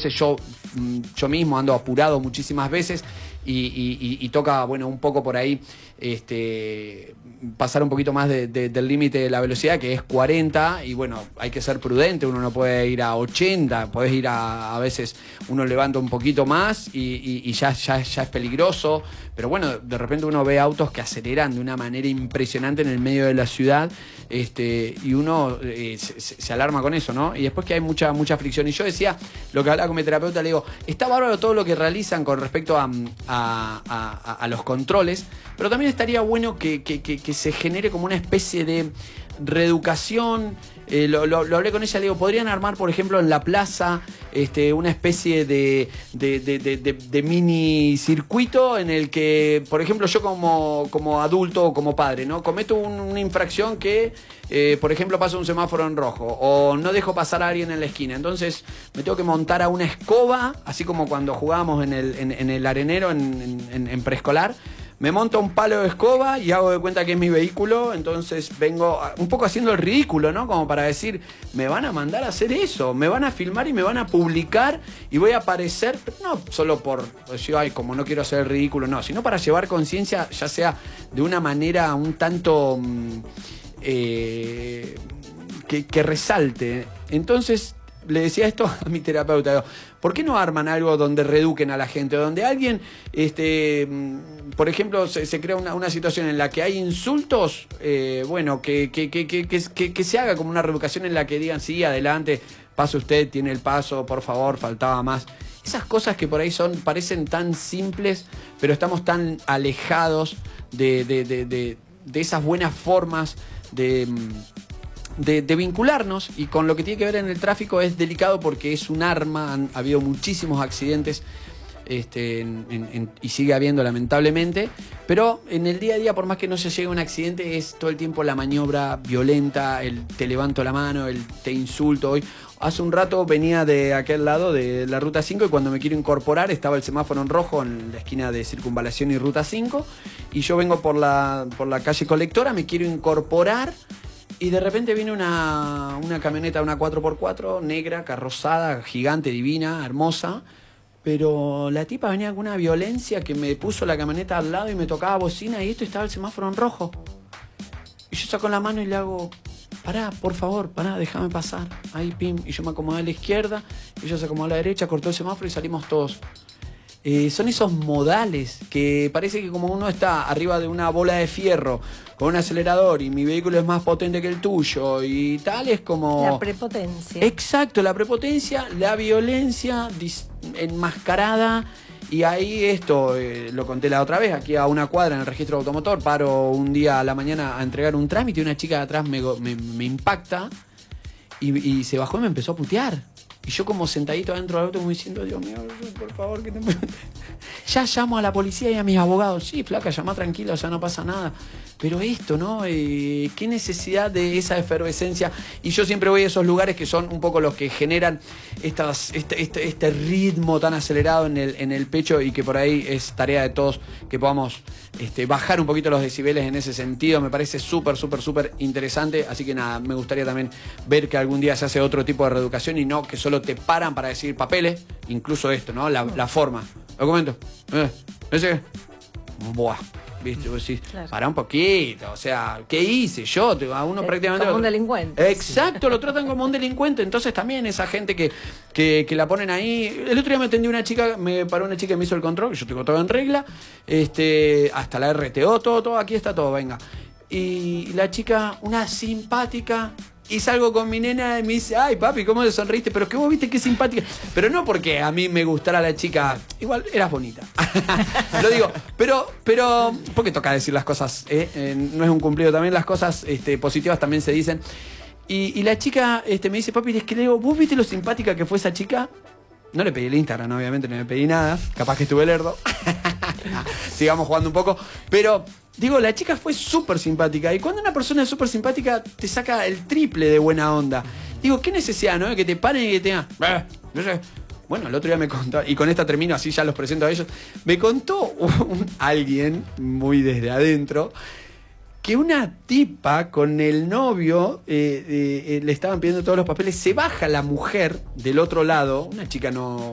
veces yo mismo ando apurado muchísimas veces y toca, bueno, un poco por ahí pasar un poquito más del límite de la velocidad, que es 40, y bueno, hay que ser prudente, uno no puede ir a 80, podés ir a veces uno levanta un poquito más y ya es peligroso, pero bueno, de repente uno ve autos que aceleran de una manera impresionante en el medio de la ciudad, y uno se alarma con eso, ¿no? Y después que hay mucha fricción. Y yo decía, lo que hablaba con mi terapeuta, le digo, está bárbaro todo lo que realizan con respecto a los controles, pero también estaría bueno que se genere como una especie de reeducación. Lo hablé con ella, le digo, podrían armar, por ejemplo, en la plaza una especie de mini circuito en el que, por ejemplo, yo como adulto o como padre, ¿no? Cometo una infracción que, por ejemplo, paso un semáforo en rojo o no dejo pasar a alguien en la esquina. Entonces me tengo que montar a una escoba, así como cuando jugábamos en el arenero en preescolar. Me monto un palo de escoba y hago de cuenta que es mi vehículo, entonces vengo un poco haciendo el ridículo, ¿no? Como para decir, me van a mandar a hacer eso, me van a filmar y me van a publicar y voy a aparecer, no solo por decir, ay, como no quiero hacer el ridículo, no, sino para llevar conciencia, ya sea de una manera un tanto que resalte. Entonces le decía esto a mi terapeuta, digo, ¿por qué no arman algo donde reeduquen a la gente? Donde alguien, por ejemplo, se crea una situación en la que hay insultos, bueno, que se haga como una reeducación en la que digan, sí, adelante, pase usted, tiene el paso, por favor, faltaba más. Esas cosas que por ahí parecen tan simples, pero estamos tan alejados de esas buenas formas de vincularnos, y con lo que tiene que ver en el tráfico es delicado porque es un arma. Ha habido muchísimos accidentes y sigue habiendo, lamentablemente, pero en el día a día, por más que no se llegue a un accidente, es todo el tiempo la maniobra violenta, el te levanto la mano, el te insulto. Hoy, hace un rato venía de aquel lado de la Ruta 5 y cuando me quiero incorporar estaba el semáforo en rojo en la esquina de Circunvalación y Ruta 5, y yo vengo por la calle Colectora, me quiero incorporar. Y de repente viene una camioneta, una 4x4, negra, carrozada, gigante, divina, hermosa. Pero la tipa venía con una violencia que me puso la camioneta al lado y me tocaba bocina, y esto estaba el semáforo en rojo. Y yo saco la mano y le hago, pará, por favor, pará, déjame pasar. Ahí, pim. Y yo me acomodé a la izquierda, ella se acomodó a la derecha, cortó el semáforo y salimos todos. Son esos modales que parece que como uno está arriba de una bola de fierro con un acelerador y mi vehículo es más potente que el tuyo y tal, es como... La prepotencia. Exacto, la prepotencia, la violencia enmascarada. Y ahí esto, lo conté la otra vez, aquí a una cuadra en el registro automotor, paro un día a la mañana a entregar un trámite y una chica de atrás me impacta y se bajó y me empezó a putear. Y yo como sentadito adentro del auto como diciendo, Dios mío, por favor, que ya llamo a la policía y a mis abogados. Sí, flaca, llama tranquila, ya no pasa nada. Pero esto, ¿no? ¿Qué necesidad de esa efervescencia? Y yo siempre voy a esos lugares que son un poco los que generan este ritmo tan acelerado en el pecho, y que por ahí es tarea de todos que podamos bajar un poquito los decibeles en ese sentido. Me parece súper interesante. Así que nada, me gustaría también ver que algún día se hace otro tipo de reeducación y no que solo te paran para decir papeles. Incluso esto, ¿no? La forma. Lo comento. Ese. Buah. ¿Viste? Vos decís, claro, pará un poquito, o sea, ¿qué hice yo? A uno prácticamente... Como un delincuente. Exacto, lo tratan como un delincuente. Entonces también esa gente que la ponen ahí... El otro día me atendió una chica, me paró una chica y me hizo el control, yo tengo todo en regla, hasta la RTO, todo, aquí está todo, venga. Y la chica, una simpática... Y salgo con mi nena y me dice, ay papi, ¿cómo te sonreíste? Pero es que vos viste qué simpática. Pero no porque a mí me gustara la chica, igual eras bonita. Lo digo, pero porque toca decir las cosas, no es un cumplido, también las cosas positivas también se dicen. Y la chica me dice, papi, es que le digo, ¿vos viste lo simpática que fue esa chica? No le pedí el Instagram, obviamente no le pedí nada, capaz que estuve lerdo. Sigamos jugando un poco, pero... Digo, la chica fue súper simpática, y cuando una persona es súper simpática te saca el triple de buena onda. Digo, ¿qué necesidad, no? Que te paren y que te digan... Bueno, el otro día me contó, y con esta termino, así ya los presento a ellos. Me contó alguien, muy desde adentro, que una tipa con el novio le estaban pidiendo todos los papeles, se baja la mujer del otro lado, una chica no